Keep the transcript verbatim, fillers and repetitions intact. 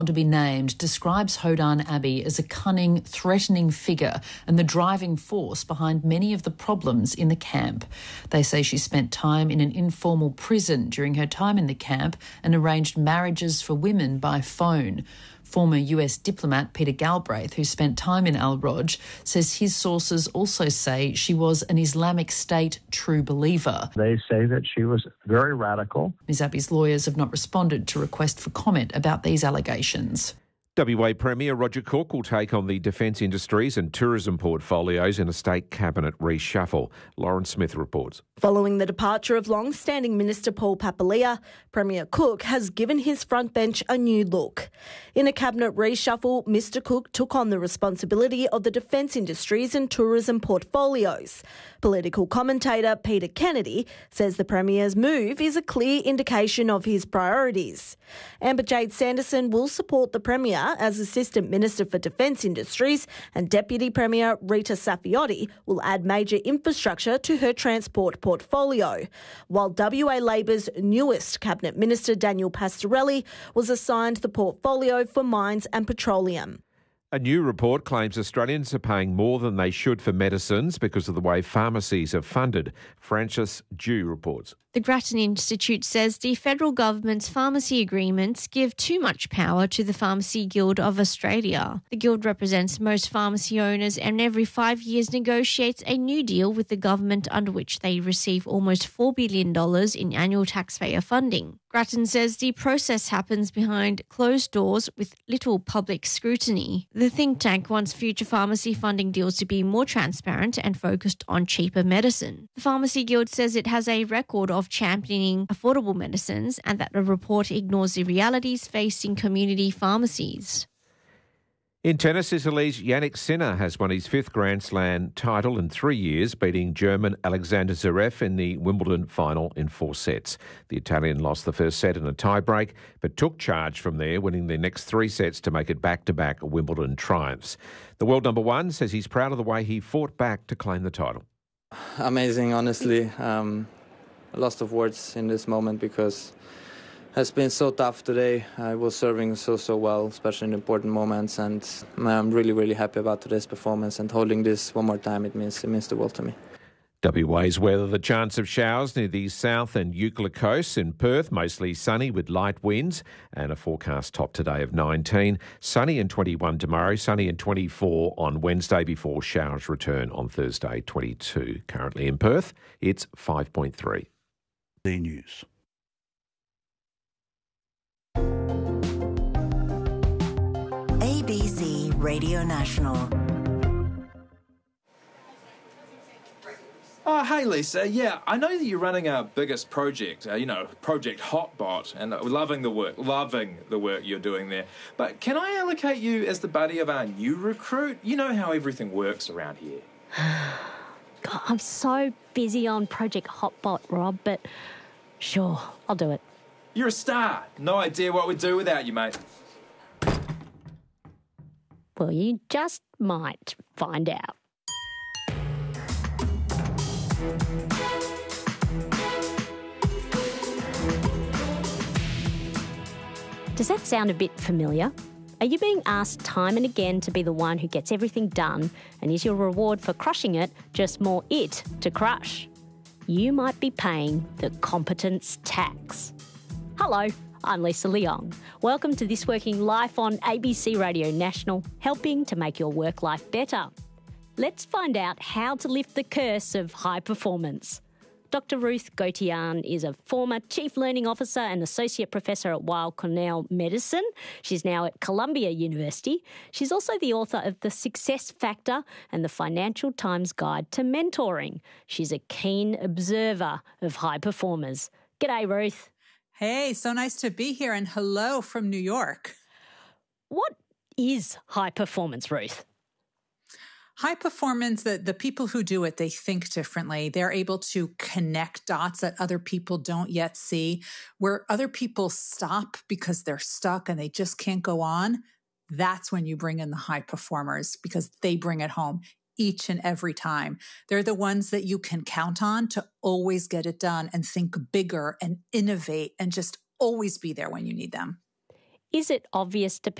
To be named, describes Hodan Abbey as a cunning, threatening figure and the driving force behind many of the problems in the camp. They say she spent time in an informal prison during her time in the camp and arranged marriages for women by phone. Former U S diplomat Peter Galbraith, who spent time in Al-Roj, says his sources also say she was an Islamic State true believer. They say that she was very radical. Miz Abbey's lawyers have not responded to request for comment about these allegations. W A Premier Roger Cook will take on the defence industries and tourism portfolios in a state cabinet reshuffle. Lauren Smith reports. Following the departure of long-standing Minister Paul Papalia, Premier Cook has given his front bench a new look. In a cabinet reshuffle, Mister Cook took on the responsibility of the defence industries and tourism portfolios. Political commentator Peter Kennedy says the Premier's move is a clear indication of his priorities. Amber Jade Sanderson will support the Premier as Assistant Minister for Defence Industries, and Deputy Premier Rita Saffioti will add major infrastructure to her transport portfolio, while W A Labor's newest Cabinet Minister Daniel Pastorelli was assigned the portfolio for mines and petroleum. A new report claims Australians are paying more than they should for medicines because of the way pharmacies are funded. Frances Dew reports. The Grattan Institute says the federal government's pharmacy agreements give too much power to the Pharmacy Guild of Australia. The guild represents most pharmacy owners and every five years negotiates a new deal with the government under which they receive almost four billion dollars in annual taxpayer funding. Grattan says the process happens behind closed doors with little public scrutiny. The think tank wants future pharmacy funding deals to be more transparent and focused on cheaper medicine. The Pharmacy Guild says it has a record of championing affordable medicines and that the report ignores the realities facing community pharmacies. In tennis, Italy's Yannick Sinner has won his fifth Grand Slam title in three years, beating German Alexander Zverev in the Wimbledon final in four sets. The Italian lost the first set in a tiebreak, but took charge from there, winning the next three sets to make it back-to-back Wimbledon triumphs. The world number one says he's proud of the way he fought back to claim the title. Amazing, honestly. Um, a lot of words in this moment because it has been so tough today. I was serving so, so well, especially in important moments, and I'm really, really happy about today's performance, and holding this one more time, it means, it means the world to me. W A's weather, the chance of showers near the south and Eucla coasts. In Perth, mostly sunny with light winds and a forecast top today of nineteen. Sunny and twenty-one tomorrow, sunny and twenty-four on Wednesday before showers return on Thursday, twenty-two. Currently in Perth, it's five point three. The news. A B C Radio National. Oh, hey, Lisa. Yeah, I know that you're running our biggest project, uh, you know, Project Hotbot, and uh, loving the work, loving the work you're doing there. But can I allocate you as the buddy of our new recruit? You know how everything works around here. God, I'm so busy on Project Hotbot, Rob, but sure, I'll do it. You're a star. No idea what we'd do without you, mate. Well, you just might find out. Does that sound a bit familiar? Are you being asked time and again to be the one who gets everything done, and is your reward for crushing it just more it to crush? You might be paying the competence tax. Hello, I'm Lisa Leong. Welcome to This Working Life on A B C Radio National, helping to make your work life better. Let's find out how to lift the curse of high performance. Doctor Ruth Gautian is a former Chief Learning Officer and Associate Professor at Weill Cornell Medicine. She's now at Columbia University. She's also the author of The Success Factor and the Financial Times Guide to Mentoring. She's a keen observer of high performers. G'day, Ruth. Hey, so nice to be here, and hello from New York. What is high performance, Ruth? High performance, the, the people who do it, they think differently. They're able to connect dots that other people don't yet see. Where other people stop because they're stuck and they just can't go on, that's when you bring in the high performers, because they bring it home each and every time. They're the ones that you can count on to always get it done and think bigger and innovate and just always be there when you need them. Is it obvious to